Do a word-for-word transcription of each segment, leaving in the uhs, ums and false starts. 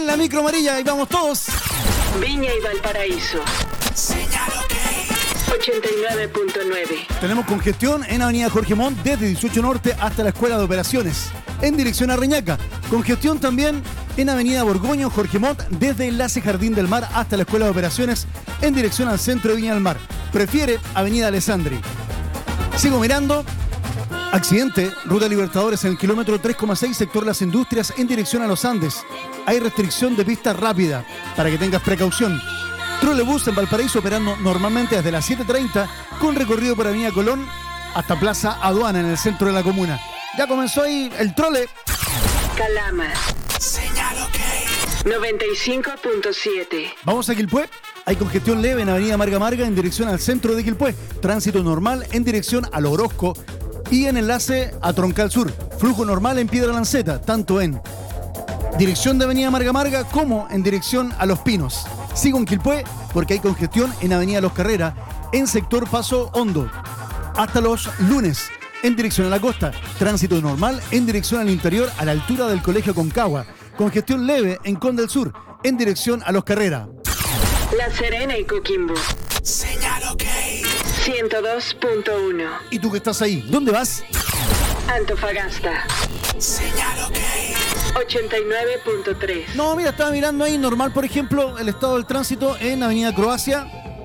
La micro amarilla, ahí vamos todos. Viña y Valparaíso. Señal OK. ochenta y nueve punto nueve. Tenemos congestión en Avenida Jorge Montt desde dieciocho Norte hasta la Escuela de Operaciones, en dirección a Reñaca. Congestión también en Avenida Borgoño, Jorge Montt, desde Enlace Jardín del Mar hasta la Escuela de Operaciones, en dirección al centro de Viña del Mar. Prefiere Avenida Alessandri. Sigo mirando. Accidente, Ruta Libertadores en el kilómetro tres coma seis, sector Las Industrias, en dirección a los Andes. Hay restricción de pista rápida, para que tengas precaución. Trolebús en Valparaíso operando normalmente desde las siete treinta, con recorrido por Avenida Colón hasta Plaza Aduana en el centro de la comuna. Ya comenzó ahí el trole. Calama. Señal OK. noventa y cinco punto siete. Vamos a Quilpué. Hay congestión leve en Avenida Marga Marga en dirección al centro de Quilpué. Tránsito normal en dirección al Orozco y en enlace a Troncal Sur. Flujo normal en Piedra Lanceta, tanto en dirección de Avenida Marga Marga como en dirección a Los Pinos. Sigo en Quilpué porque hay congestión en Avenida Los Carreras en sector Paso Hondo hasta los lunes en dirección a la costa. Tránsito normal en dirección al interior a la altura del Colegio Concagua. Congestión leve en Conde del Sur en dirección a Los Carreras. La Serena y Coquimbo. Señal OK. ciento dos punto uno. ¿Y tú que estás ahí? ¿Dónde vas? Antofagasta. Señal OK. ochenta y nueve punto tres. No, mira, estaba mirando ahí normal, por ejemplo, el estado del tránsito en Avenida Croacia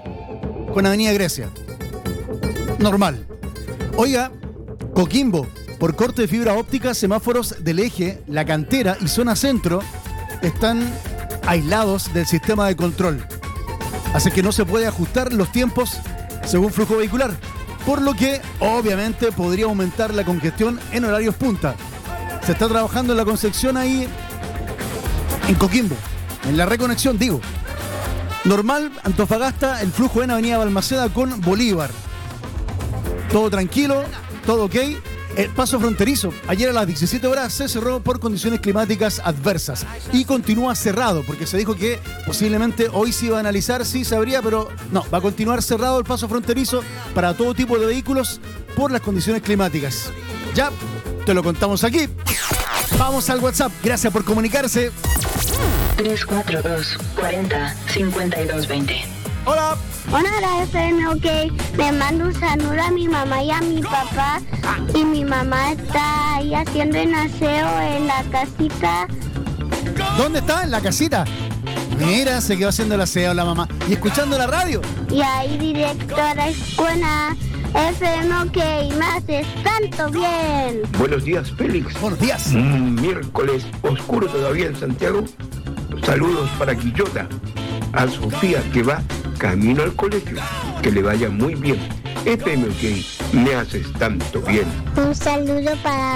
con Avenida Grecia. Normal. Oiga, Coquimbo, por corte de fibra óptica, semáforos del eje, la cantera y zona centro están aislados del sistema de control. Así que no se puede ajustar los tiempos según flujo vehicular, por lo que obviamente podría aumentar la congestión en horarios punta. Se está trabajando en la Concepción ahí en Coquimbo, en la reconexión, digo. Normal, Antofagasta, el flujo en Avenida Balmaceda con Bolívar. Todo tranquilo, todo ok. El paso fronterizo, ayer a las diecisiete horas se cerró por condiciones climáticas adversas y continúa cerrado porque se dijo que posiblemente hoy se iba a analizar si se abría, pero no, va a continuar cerrado el paso fronterizo para todo tipo de vehículos por las condiciones climáticas. Ya, te lo contamos aquí. Vamos al WhatsApp, gracias por comunicarse. tres cuatro dos, cuarenta, cincuenta y dos, veinte. Hola. Hola, la F M OK. Le mando un saludo a mi mamá y a mi papá. Y mi mamá está ahí haciendo el aseo en la casita. ¿Dónde está? ¿En la casita? Mira, se quedó haciendo el aseo la mamá. Y escuchando la radio. Y ahí directo a la escuela. F M OK, me haces tanto bien. Buenos días, Félix. Buenos días. Un miércoles oscuro todavía en Santiago. Saludos para Quillota. A Sofía, que va camino al colegio. Que le vaya muy bien. F M OK, me haces tanto bien. Un saludo para